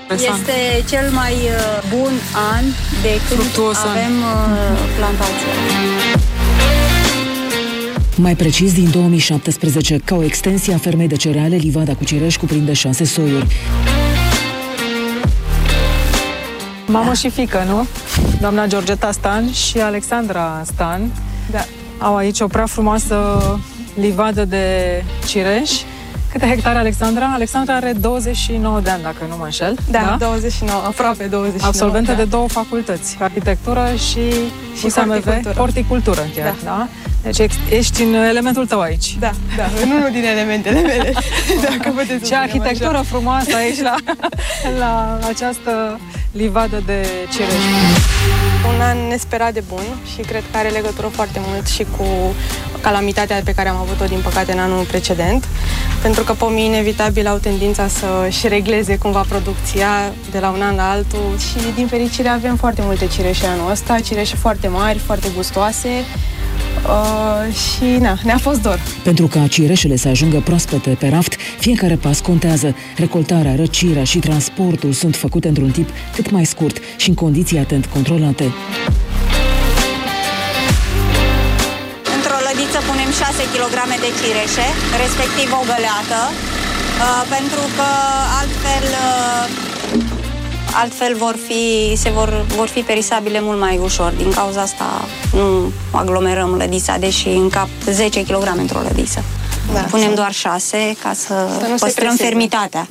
Este cel mai bun an de când avem plantația. Mai precis, din 2017, ca o extensie a fermei de cereale, livada cu cireș cuprinde 6 soiuri. Mamă și fiică, nu? Doamna Georgeta Stan și Alexandra Stan au aici o prea frumoasă livadă de cireș. Câte hectare, Alexandra? Alexandra are 29 de ani, dacă nu mă înșel. Da, 29, aproape 29. Absolventă de 2 facultăți, arhitectură și USMV, horticultură chiar, da? Deci ești în elementul tău aici. Da, în unul din elementele mele. Dacă puteți. Ce arhitectură frumoasă aici la această livadă de cireș. Un an nesperat de bun și cred că are legătură foarte mult și cu calamitatea pe care am avut-o, din păcate, în anul precedent, pentru că pomii inevitabil au tendința să-și regleze cumva producția de la un an la altul și, din fericire, avem foarte multe cireșe anul ăsta, cireșe foarte mari, foarte gustoase. Și ne-a fost dor. Pentru ca cireșele să ajungă proaspete pe raft, fiecare pas contează. Recoltarea, răcirea și transportul sunt făcute într-un timp cât mai scurt și în condiții atent controlate. Într-o lădiță punem 6 kg de cireșe, respectiv o găleată, pentru că altfel vor fi perisabile mult mai ușor. Din cauza asta nu aglomerăm lădița, deși încap 10 kg într-o lădiță. Punem doar 6 ca să păstrăm fermitatea.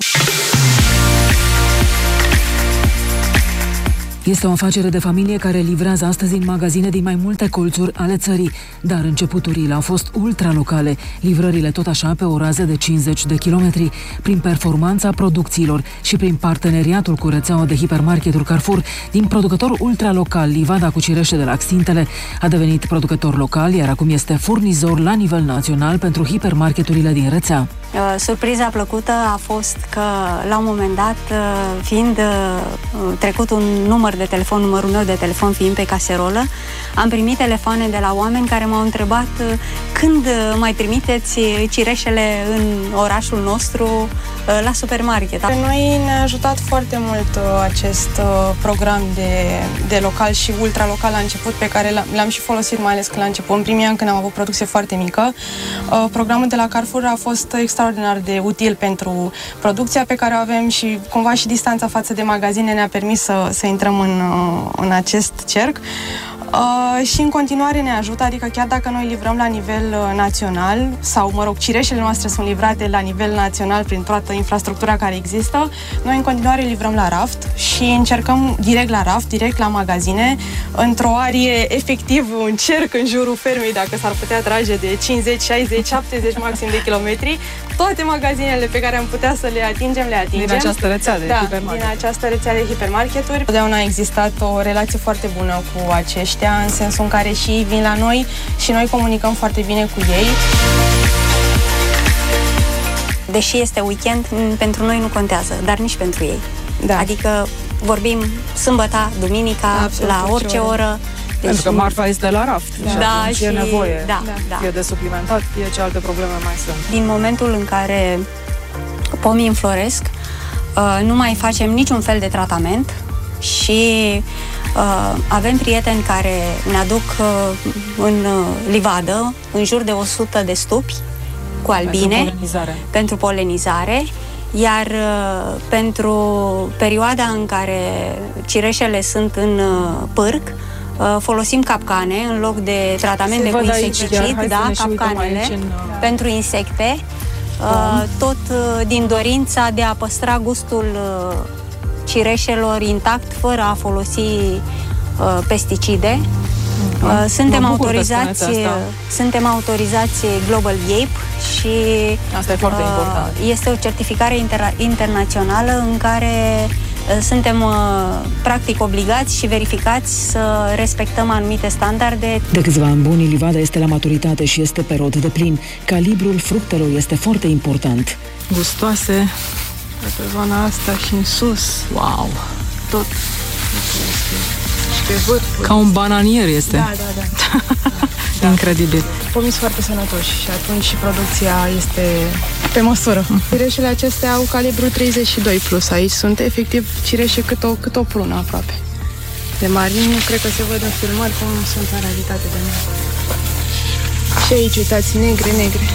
Este o afacere de familie care livrează astăzi în magazine din mai multe colțuri ale țării, dar începuturile au fost ultralocale, livrările tot așa pe o rază de 50 de kilometri. Prin performanța producțiilor și prin parteneriatul cu rețeaua de hipermarketuri Carrefour, din producător ultralocal, livada cu cireșe de la Xintele a devenit producător local, iar acum este furnizor la nivel național pentru hipermarketurile din rețea. Surpriza plăcută a fost că, la un moment dat, fiind trecut un numărul meu de telefon fiind pe caserolă, am primit telefoane de la oameni care m-au întrebat când mai trimiteți cireșele în orașul nostru la supermarket. Pe noi ne-a ajutat foarte mult acest program de local și ultralocal la început, pe care l-am și folosit, mai ales că la început, în primii ani când am avut producție foarte mică. Programul de la Carrefour a fost extraordinar de util pentru producția pe care o avem și cumva și distanța față de magazine ne-a permis să intrăm în acest cerc. Și în continuare ne ajută, adică chiar dacă noi livrăm la nivel național sau, cireșele noastre sunt livrate la nivel național prin toată infrastructura care există, noi în continuare livrăm la raft și încercăm direct la raft, direct la magazine, într-o arie efectiv un cerc în jurul fermei, dacă s-ar putea trage de 50, 60, 70 maxim de kilometri. Toate magazinele pe care am putea să le atingem, le atingem. Din această rețea de hipermarketuri. Din această rețea de hipermarketuri. Totdeauna a existat o relație foarte bună cu aceștia, în sensul în care și ei vin la noi și noi comunicăm foarte bine cu ei. Deși este weekend, pentru noi nu contează, dar nici pentru ei. Da. Adică vorbim sâmbătă, duminica, la orice oră. Deci, pentru că marfa este la raft. Da, și e nevoie. Da. Fie de suplimentat, fie ce alte probleme mai sunt. Din momentul în care pomii înfloresc, nu mai facem niciun fel de tratament și avem prieteni care ne aduc în livadă în jur de 100 de stupi cu albine pentru polenizare, iar pentru perioada în care cireșele sunt în pârc, folosim capcane în loc de tratamente cu insecticid, capcanele pentru insecte, tot din dorința de a păstra gustul cireșelor intact, fără a folosi pesticide. Suntem autorizați Global Yape și asta e foarte important. Este o certificare internațională în care suntem practic obligați și verificați să respectăm anumite standarde. De câțiva ani buni, livada este la maturitate și este pe rod de plin. Calibrul fructelor este foarte important. Gustoase pe zona asta și în sus. Wow! Tot. și pe vârfuri. Ca un bananier este. Da. Incredibil. Pomi sunt foarte sănătoși și atunci și producția este pe măsură. Cireșele acestea au calibru 32 plus. Aici sunt efectiv cireșe cât o prună aproape. De mari, nu cred că se văd în filmări cum sunt în realitate de mari. Și aici, uitați, negre.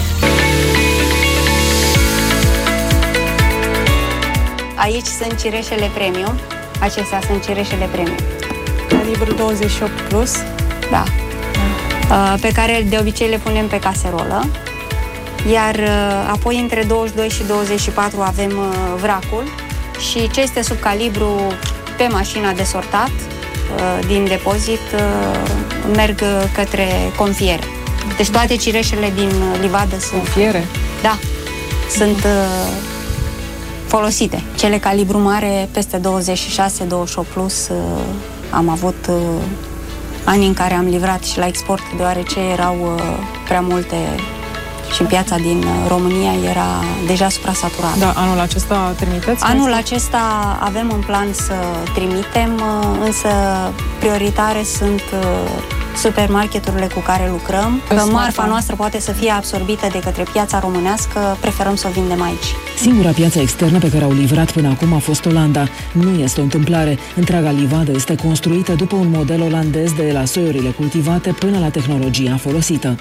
Aici sunt cireșele premium. Acestea sunt cireșele premium. Calibru 28 plus. Da. Pe care de obicei le punem pe caserolă. Iar apoi între 22 și 24 avem vracul și ce este sub calibru pe mașina de sortat din depozit merg către confiere. Deci toate cireșele din livadă sunt... Confiere? Da. Sunt folosite. Cele calibru mare, peste 26-28 plus, am avut ani în care am livrat și la export, deoarece erau prea multe și piața din România era deja suprasaturată. Da, anul acesta trimiteți? Anul acesta avem în plan să trimitem, însă prioritare sunt supermarketurile cu care lucrăm. Că marfa noastră poate să fie absorbită de către piața românească, preferăm să o vindem aici. Singura piață externă pe care au livrat până acum a fost Olanda. Nu este o întâmplare. Întreaga livadă este construită după un model olandez, de la soiurile cultivate până la tehnologia folosită.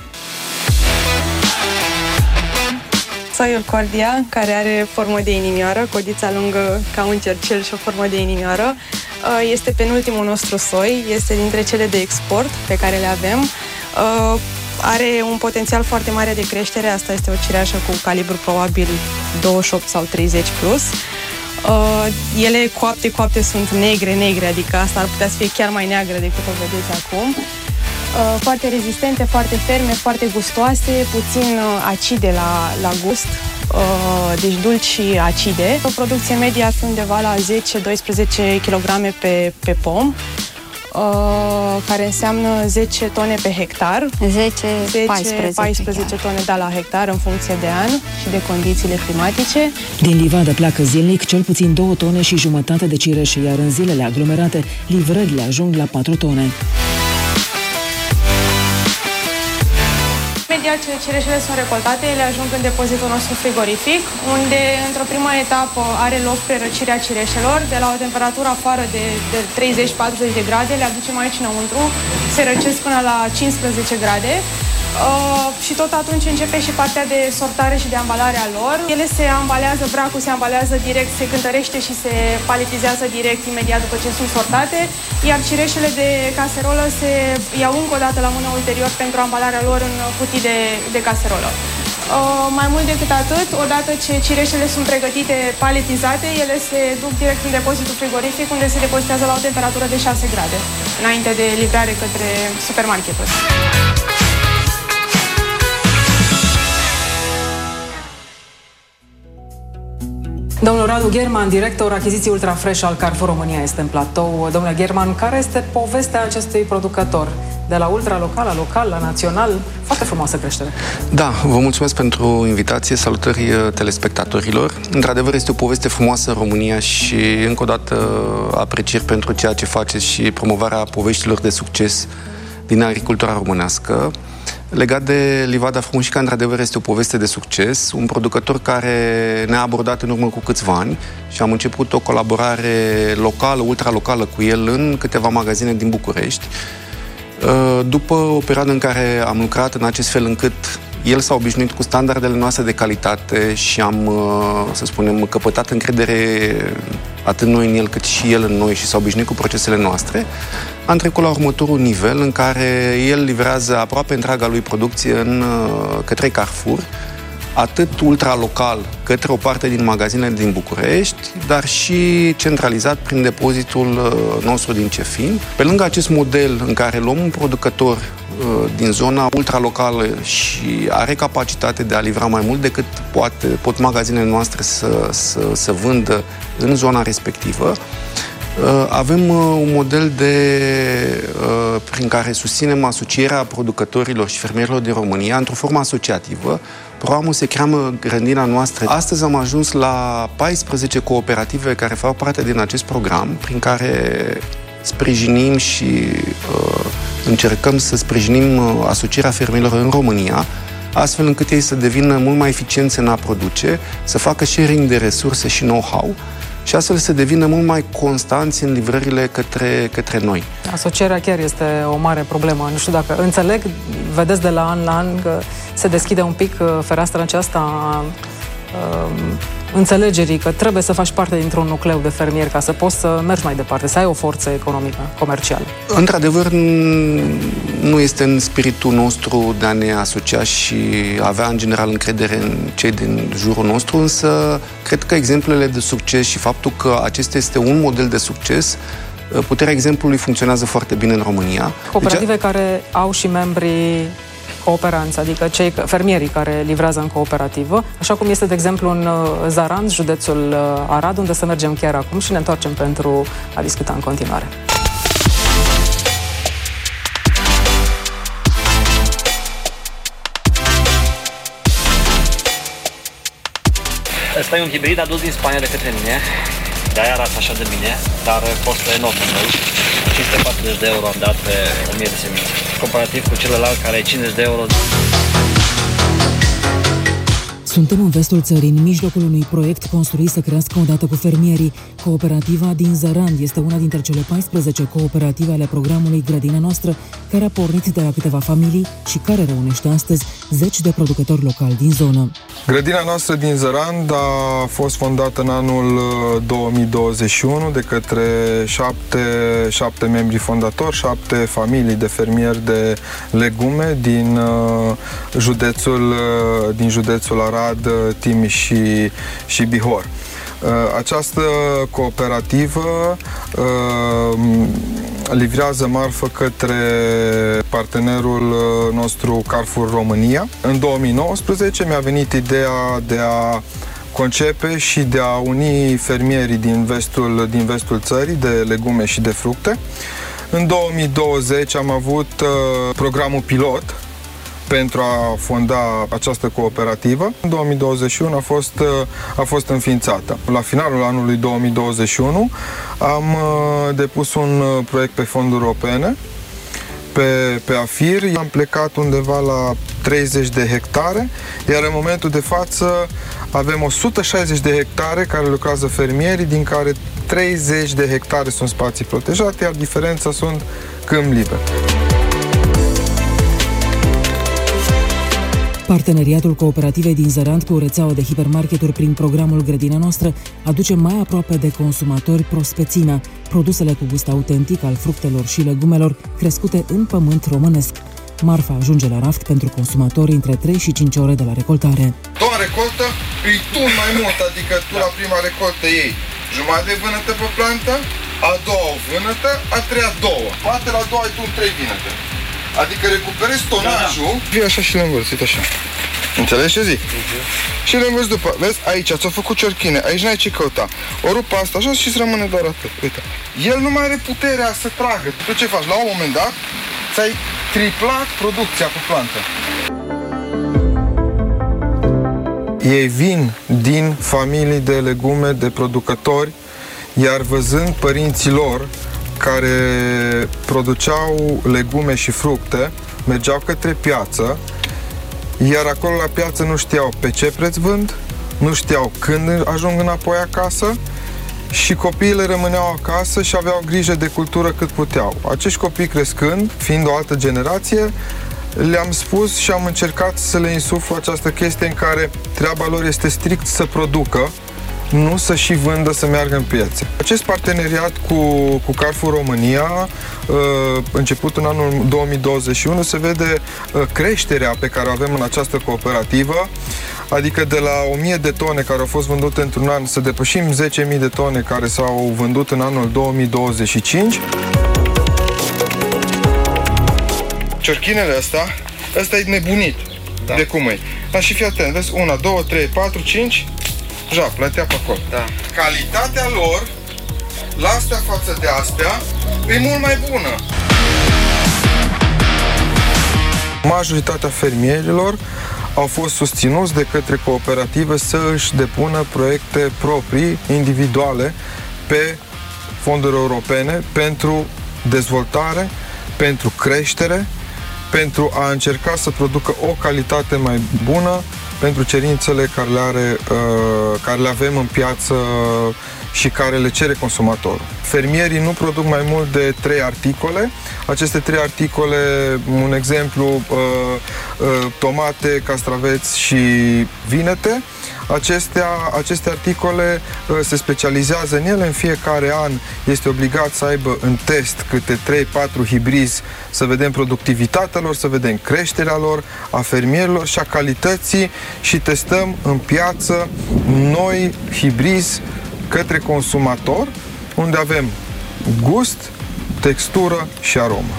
Soiul Cordia, care are formă de inimioară, codița lungă ca un cercel și o formă de inimioară, este penultimul nostru soi, este dintre cele de export pe care le avem. Are un potențial foarte mare de creștere, asta este o cireașă cu calibru probabil 28 sau 30 plus. Ele coapte sunt negre, adică asta ar putea să fie chiar mai neagră decât o vedeți acum. Foarte rezistente, foarte ferme, foarte gustoase, puțin acide la gust, deci dulci și acide. O producție medie ar fi undeva la 10-12 kg pe pom, care înseamnă 10 tone pe hectar. 10-14 tone la hectar în funcție de an și de condițiile climatice. Din livadă pleacă zilnic cel puțin 2 tone și jumătate de cireșe, iar în zilele aglomerate livrările ajung la 4 tone. Imediat ce cireșele sunt recoltate, ele ajung în depozitul nostru frigorific, unde într-o primă etapă are loc prerăcirea cireșelor. De la o temperatură afară de 30-40 de grade, le aducem aici înăuntru, se răcesc până la 15 grade. Și tot atunci începe și partea de sortare și de ambalare a lor. Ele se ambalează, bracul se ambalează direct, se cântărește și se paletizează direct imediat după ce sunt sortate, iar cireșele de caserolă se iau încă o dată la mână ulterior pentru ambalarea lor în cutii de caserolă. Mai mult decât atât, odată ce cireșele sunt pregătite, paletizate, ele se duc direct în depozitul frigorific, unde se depozitează la o temperatură de 6 grade, înainte de livrare către supermarketuri. Domnul Radu Gherman, director achiziții Ultrafresh al Carrefour România, este în platou. Domnule Gherman, care este povestea acestui producător? De la ultralocal la local, la național, foarte frumoasă creștere. Da, vă mulțumesc pentru invitație, salutări telespectatorilor. Într-adevăr, este o poveste frumoasă în România și, încă o dată, aprecieri pentru ceea ce faceți și promovarea poveștilor de succes din agricultura românească. Legat de Livada Frumușica, într-adevăr, este o poveste de succes, un producător care ne-a abordat în urmă cu câțiva ani și am început o colaborare locală, ultralocală cu el în câteva magazine din București. După o perioadă în care am lucrat în acest fel încât el s-a obișnuit cu standardele noastre de calitate și am, să spunem, căpătat încredere atât noi în el cât și el în noi și s-a obișnuit cu procesele noastre, am trecut la următorul nivel în care el livrează aproape întreaga lui producție către Carrefour, atât ultralocal către o parte din magazinele din București, dar și centralizat prin depozitul nostru din Cefin. Pe lângă acest model în care luăm un producător din zona ultralocală și are capacitate de a livra mai mult decât pot magazinele noastre să vândă în zona respectivă, avem un model prin care susținem asocierea producătorilor și fermierilor din România într-o formă asociativă. Programul se cheamă Grădina Noastră. Astăzi am ajuns la 14 cooperative care fac parte din acest program, prin care sprijinim și încercăm să sprijinim asocierea fermierilor în România, astfel încât ei să devină mult mai eficienți în a produce, să facă sharing de resurse și know-how și astfel să devină mult mai constanți în livrările către noi. Asocierea chiar este o mare problemă. Nu știu dacă înțeleg, vedeți de la an la an că se deschide un pic fereastra aceasta înțelegerii că trebuie să faci parte dintr-un nucleu de fermieri ca să poți să mergi mai departe, să ai o forță economică, comercială. Într-adevăr, nu este în spiritul nostru de a ne asocia și avea în general încredere în cei din jurul nostru, însă cred că exemplele de succes și faptul că acesta este un model de succes, puterea exemplului funcționează foarte bine în România. Cooperative care au și membrii cooperanți, adică fermierii care livrează în cooperativă, așa cum este, de exemplu, în Zarand, județul Arad, unde să mergem chiar acum și ne întoarcem pentru a discuta în continuare. Ăsta e un hibrid adus din Spania de către mine, de-aia arată așa de bine, dar costă enorm de mult. 540 de euro am dat pe 1000 de semințe, comparativ cu celălalt care e 50 de euro. Suntem în vestul țării, în mijlocul unui proiect construit să crească odată cu fermierii. Cooperativa din Zarand este una dintre cele 14 cooperative ale programului Grădina Noastră, care a pornit de la câteva familii și care reunește astăzi 10 de producători locali din zonă. Grădina Noastră din Zarand a fost fondată în anul 2021 de către 7 membri fondatori, 7 familii de fermieri de legume din județul Arad, Timiș și Bihor. Această cooperativă livrează marfă către partenerul nostru Carrefour România. În 2019 mi-a venit ideea de a concepe și de a uni fermierii din vestul țării de legume și de fructe. În 2020 am avut programul pilot pentru a fonda această cooperativă. În 2021 a fost înființată. La finalul anului 2021 am depus un proiect pe fonduri europene, pe AFIR. Am plecat undeva la 30 de hectare, iar în momentul de față avem 160 de hectare care lucrează fermierii, din care 30 de hectare sunt spații protejate, iar diferența sunt câmp liber. Parteneriatul cooperativei din Zarand cu rețeaua de hipermarketuri prin programul Grădina Noastră aduce mai aproape de consumatori prospețina, produsele cu gust autentic al fructelor și legumelor crescute în pământ românesc. Marfa ajunge la raft pentru consumatori între 3 și 5 ore de la recoltare. Doua recoltă îi tu mai mult, adică tu la prima recoltă iei jumătate de vânătă pe plantă, a doua o vânătă, a treia două. Poate la doua ai tu 3 vânătă. Adică recuperezi tonajul. Vii așa și le învârți, uite așa. Înțelegi ce zic? Și le învârți după. Vezi, aici ți-au făcut ciorchine, aici n-ai ce căuta. O rup asta așa și îți rămâne doar atât. Uite. El nu mai are puterea să tragă. Tu ce faci? La un moment dat ți-ai triplat producția pe plantă. Ei vin din familii de legume, de producători, iar văzând părinții lor care produceau legume și fructe, mergeau către piață, iar acolo la piață nu știau pe ce preț vând, nu știau când ajung înapoi acasă și copiii rămâneau acasă și aveau grijă de cultură cât puteau. Acești copii crescând, fiind o altă generație, le-am spus și am încercat să le insuflu această chestie în care treaba lor este strict să producă, nu să și vândă, să meargă în piețe. Acest parteneriat cu Carrefour România, început în anul 2021, se vede creșterea pe care o avem în această cooperativă, adică de la 1000 de tone care au fost vândute într-un an să depășim 10.000 de tone care s-au vândut în anul 2025. Ciorchinele ăsta e nebunit, da. De cum e. Dar și fii atent, vezi, 1, 2, 3, 4, 5... Ja, plătea pe acolo. Da. Calitatea lor, la astea față de astea, e mult mai bună. Majoritatea fermierilor au fost susținuți de către cooperative să își depună proiecte proprii, individuale, pe fonduri europene pentru dezvoltare, pentru creștere, pentru a încerca să producă o calitate mai bună pentru cerințele care le avem în piață și care le cere consumatorul. Fermierii nu produc mai mult de 3 articole. Aceste 3 articole, un exemplu, tomate, castraveți și vinete. Aceste articole se specializează în ele. În fiecare an este obligat să aibă în test câte 3-4 hibrizi, să vedem productivitatea lor, să vedem creșterea lor, a fermierilor și a calității, și testăm în piață noi hibrizi către consumator, unde avem gust, textură și aromă.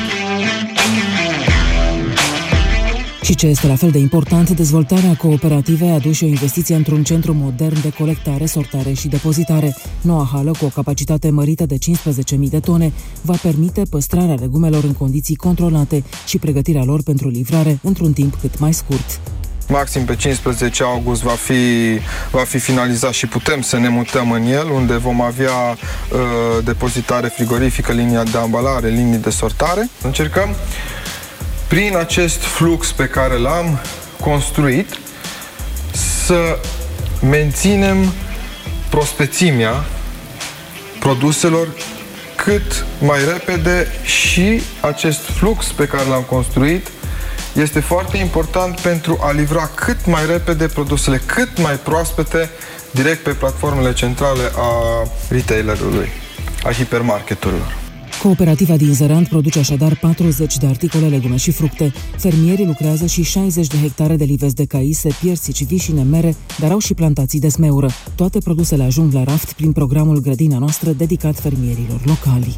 Și ce este la fel de important, dezvoltarea cooperativei a adus și o investiție într-un centru modern de colectare, sortare și depozitare. Noua hală, cu o capacitate mărită de 15.000 de tone, va permite păstrarea legumelor în condiții controlate și pregătirea lor pentru livrare într-un timp cât mai scurt. Maxim pe 15 august va fi finalizat și putem să ne mutăm în el, unde vom avea depozitare frigorifică, linia de ambalare, linii de sortare. Încercăm prin acest flux pe care l-am construit să menținem prospețimea produselor cât mai repede, și acest flux pe care l-am construit este foarte important pentru a livra cât mai repede produsele cât mai proaspete direct pe platformele centrale a retailerului, a hipermarketurilor. Cooperativa din Zărant produce așadar 40 de articole, legume și fructe. Fermierii lucrează și 60 de hectare de livezi de caise, piersici, vișine, mere, dar au și plantații de smeură. Toate produsele ajung la raft prin programul Grădina Noastră, dedicat fermierilor locali.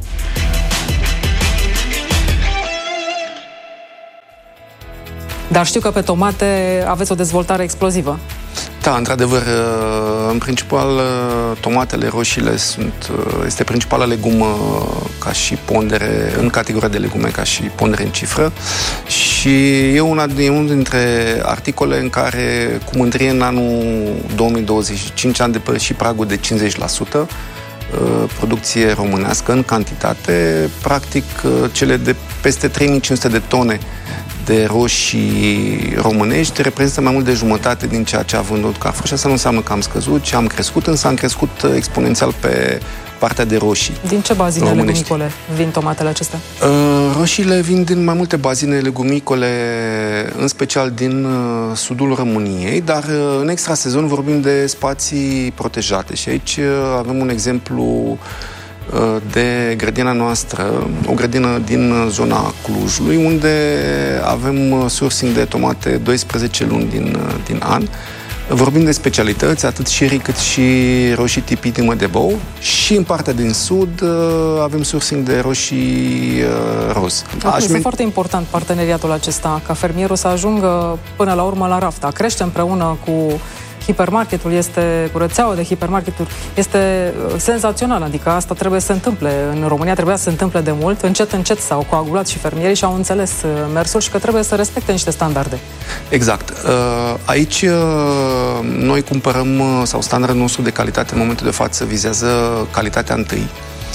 Dar știu că pe tomate aveți o dezvoltare explozivă. Da, într-adevăr, în principal, tomatele, roșiile este principala legumă ca și pondere, în categoria de legume, ca și pondere în cifră, și e unul dintre articole în care, cu mândrie, în anul 2025 am depășit pragul de 50%, producție românească în cantitate. Practic, cele de peste 3500 de tone de roșii românești reprezintă mai mult de jumătate din ceea ce a vândut Carrefour, și asta nu înseamnă că am scăzut, ci am crescut, însă am crescut exponențial pe partea de roșii. Din ce bazine legumicole vin tomatele acestea? Roșiile vin din mai multe bazine legumicole, în special din sudul României, dar în extrasezon vorbim de spații protejate, și aici avem un exemplu de grădina noastră, o grădină din zona Clujului, unde avem sourcing de tomate 12 luni din an. Vorbim de specialități, atât sherry cât și roșii tipii din Mădebou, și în partea din sud avem sourcing de roșii roz. Este foarte important parteneriatul acesta, ca fermierul să ajungă până la urmă la raft, a crește împreună cu hipermarketul, cu rețeaua de hipermarketuri, este senzațional, adică asta trebuie să se întâmple în România, trebuia să se întâmple de mult, încet s-au coagulat și fermierii și au înțeles mersul și că trebuie să respecte niște standarde. Exact. Aici noi cumpărăm, sau standardul nostru de calitate în momentul de față vizează calitatea întâi,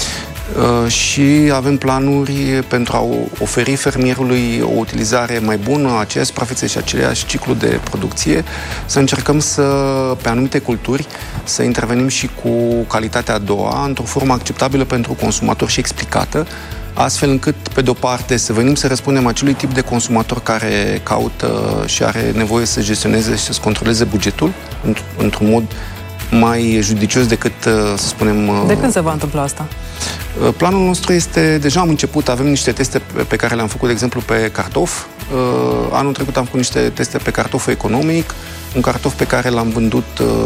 și avem planuri pentru a oferi fermierului o utilizare mai bună, aceeași suprafiță și același ciclu de producție, să încercăm pe anumite culturi, să intervenim și cu calitatea a doua, într-o formă acceptabilă pentru consumator și explicată, astfel încât, pe de-o parte, să venim să răspundem acelui tip de consumator care caută și are nevoie să gestioneze și să-și controleze bugetul într-un mod mai judicios decât, să spunem... De când se va întâmpla asta? Planul nostru este, deja am început, avem niște teste pe care le-am făcut, de exemplu, pe cartof. Anul trecut am făcut niște teste pe cartoful economic, un cartof pe care l-am vândut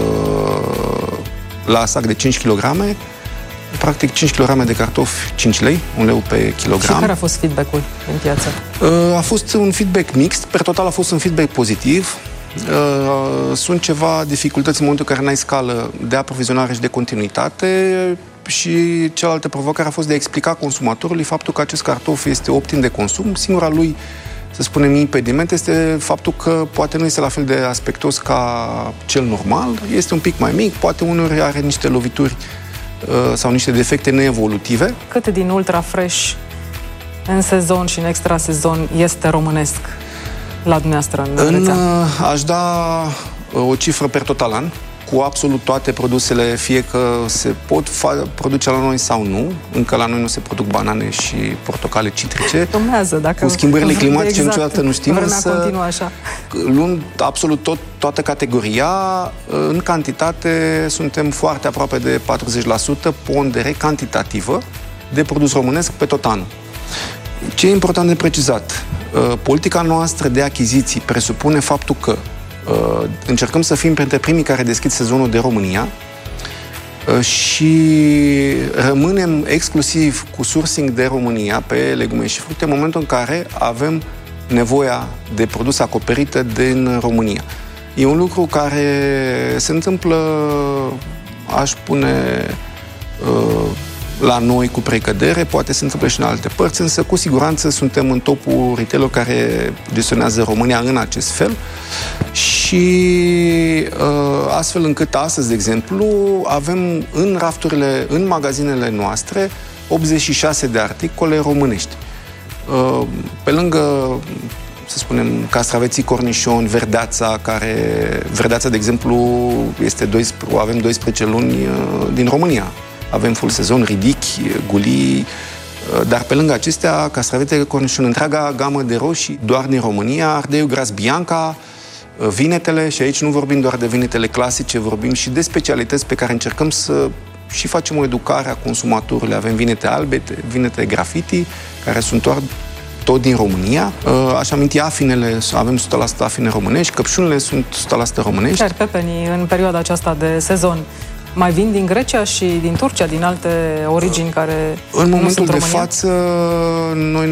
la sac de 5 kg. Practic 5 kg de cartofi, 5 lei, 1 leu pe kilogram. Și care a fost feedback-ul în piață? A fost un feedback mixt, per total a fost un feedback pozitiv. Sunt ceva dificultăți în momentul în care n-ai scală de aprovizionare și de continuitate, și cealaltă provocare a fost de a explica consumatorului faptul că acest cartof este optim de consum. Singura lui, să spunem, impediment este faptul că poate nu este la fel de aspectos ca cel normal, este un pic mai mic, poate uneori are niște lovituri sau niște defecte neevolutive. Cât din ultra fresh în sezon și în extra sezon este românesc la dumneavoastră în rețea? Aș da o cifră per total an, cu absolut toate produsele, fie că se pot produce la noi sau nu. Încă la noi nu se produc banane și portocale citrice. Urmează, dacă cu schimbările climatice niciodată nu știm, însă așa. Luând absolut toată categoria, în cantitate suntem foarte aproape de 40% pondere cantitativă de produs românesc pe tot anul. Ce e important de precizat? Politica noastră de achiziții presupune faptul că încercăm să fim printre primii care deschid sezonul de România și rămânem exclusiv cu sourcing de România pe legume și fructe în momentul în care avem nevoia de produs acoperită din România. E un lucru care se întâmplă, aș spune, la noi cu precădere, poate se întâmplă și în alte părți, însă cu siguranță suntem în topul retailer care gestionează România în acest fel și astfel încât astăzi, de exemplu, avem în rafturile, în magazinele noastre 86 de articole românești. Pe lângă, să spunem, castraveții cornișoni, verdeața, de exemplu, avem 12 luni din România. Avem full sezon, ridichi, gulii, dar pe lângă acestea, castravetele cornișoni, întreaga gamă de roșii, doar din România, ardeiul gras bianca, vinetele, și aici nu vorbim doar de vinetele clasice, vorbim și de specialități pe care încercăm să și facem o educare a consumatorului. Avem vinete albe, vinete graffiti, care sunt tot din România. Aș aminti afinele, avem 100% afine românești, căpșunile sunt 100% românești. Chiar pepenii, în perioada aceasta de sezon, mai vin din Grecia și din Turcia, din alte origini care în momentul de România? față, noi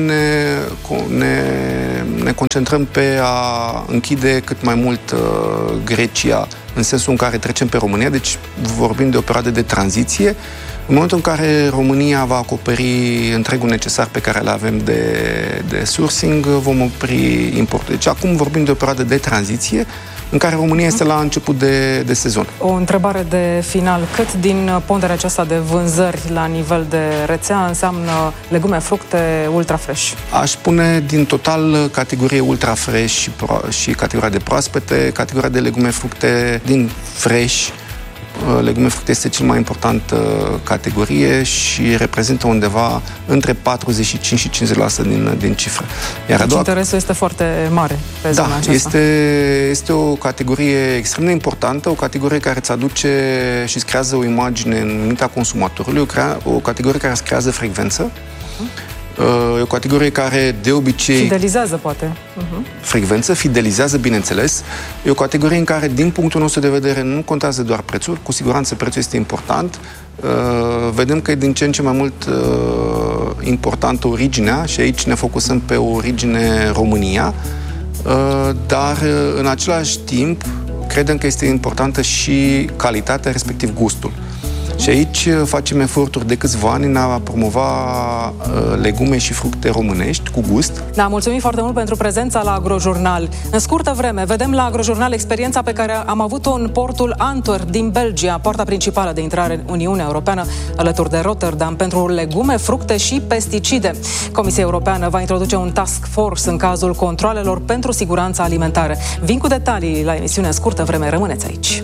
ne concentrăm pe a închide cât mai mult Grecia, în sensul în care trecem pe România, deci vorbim de o perioadă de tranziție. În momentul în care România va acoperi întregul necesar pe care îl avem de sourcing, vom opri importul. Deci acum vorbim de o perioadă de tranziție în care România este la început de sezon. O întrebare de final. Cât din ponderea aceasta de vânzări la nivel de rețea înseamnă legume, fructe ultra fresh? Aș spune din total categorie ultra fresh și categoria de proaspete, categoria de legume, fructe din fresh. Legume, fructe este cel mai important categorie și reprezintă undeva între 45 și 50% din cifră. Iar interesul este foarte mare pe zona aceasta. Este o categorie extrem de importantă, o categorie care îți aduce și îți creează o imagine în mintea consumatorului, o categorie care îți creează frecvență. E o categorie care de obicei fidelizează, poate. Frecvență, fidelizează, bineînțeles. E o categorie în care, din punctul nostru de vedere, nu contează doar prețul, cu siguranță prețul este important. Vedem că e din ce în ce mai mult importantă originea și aici ne focusăm pe o origine România, dar în același timp credem că este importantă și calitatea, respectiv gustul. Și aici facem eforturi de câțiva ani în a promova legume și fructe românești cu gust. Da, mulțumim foarte mult pentru prezența la Agrojurnal. În scurtă vreme, vedem la Agrojurnal experiența pe care am avut-o în portul Antwerp din Belgia, poarta principală de intrare în Uniunea Europeană, alături de Rotterdam, pentru legume, fructe și pesticide. Comisia Europeană va introduce un task force în cazul controalelor pentru siguranța alimentară. Vin cu detalii la emisiune în scurtă vreme. Rămâneți aici.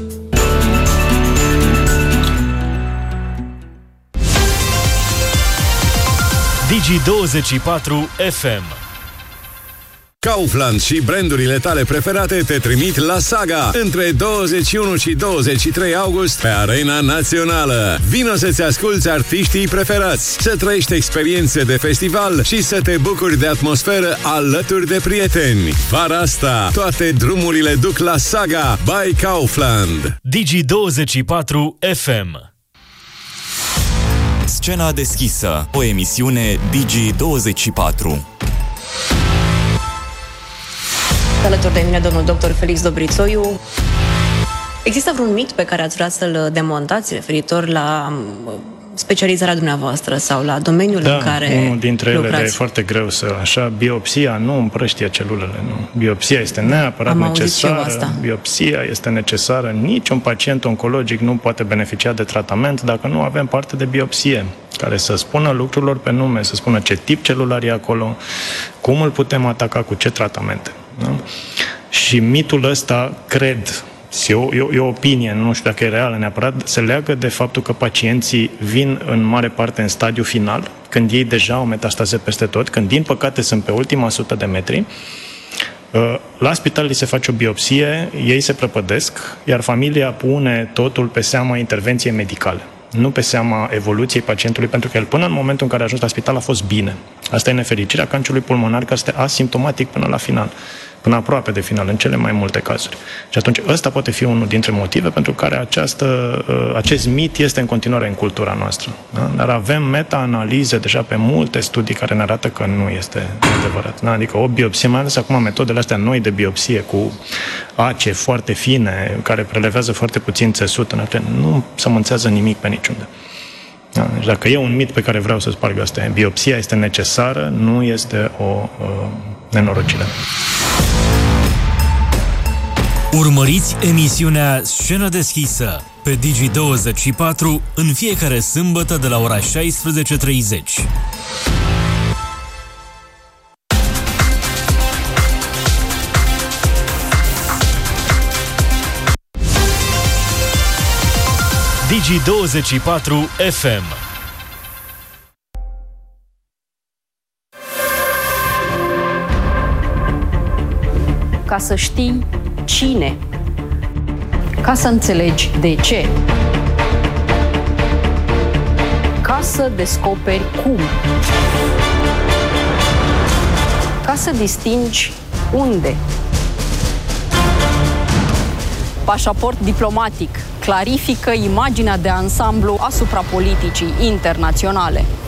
Digi24 FM. Kaufland și brandurile tale preferate te trimit la Saga între 21 și 23 august pe Arena Națională. Vino să-ți asculți artiștii preferați, să trăiești experiențe de festival și să te bucuri de atmosferă alături de prieteni. Vara asta, toate drumurile duc la Saga by Kaufland. Digi24 FM. Scena deschisă, o emisiune Digi24. Alături de mine domnul dr. Felix Dobrițoiu. Există vreun mit pe care ați vrea să-l demontați referitor la specializarea dumneavoastră sau la domeniul în care unul dintre ele, lucrați? dar e foarte greu să așa. Biopsia nu împrăștie celulele, nu. Biopsia este neapărat necesară. Biopsia este necesară. Niciun pacient oncologic nu poate beneficia de tratament dacă nu avem parte de biopsie, care să spună lucrurilor pe nume, să spună ce tip celular e acolo, cum îl putem ataca, cu ce tratamente. Da? Și mitul ăsta, cred, e o opinie, nu știu dacă e reală neapărat, se leagă de faptul că pacienții vin în mare parte în stadiu final, când ei deja au metastaze peste tot, când din păcate sunt pe ultima 100 de metri. La spital li se face o biopsie, ei se prăpădesc, iar familia pune totul pe seama intervenției medicale, nu pe seama evoluției pacientului, pentru că el până în momentul în care a ajuns la spital a fost bine. Asta e nefericirea cancerului pulmonar, care este asimptomatic până la final, până aproape de final, în cele mai multe cazuri. Și atunci ăsta poate fi unul dintre motive pentru care acest mit este în continuare în cultura noastră. Da? Dar avem meta-analize deja pe multe studii care ne arată că nu este adevărat. Da? Adică o biopsie, mai ales acum metodele astea noi de biopsie cu ace foarte fine, care prelevează foarte puțin țesut, nu sămânțează nimic pe niciunde. Da? Deci dacă e un mit pe care vreau să sparg, asta e: biopsia este necesară, nu este o nenorocire. Urmăriți emisiunea Scenă deschisă pe Digi24 în fiecare sâmbătă de la ora 16:30. Digi24 FM. Ca să știi cine, ca să înțelegi de ce, ca să descoperi cum, ca să distingi unde. Pașaport diplomatic clarifică imaginea de ansamblu asupra politicii internaționale.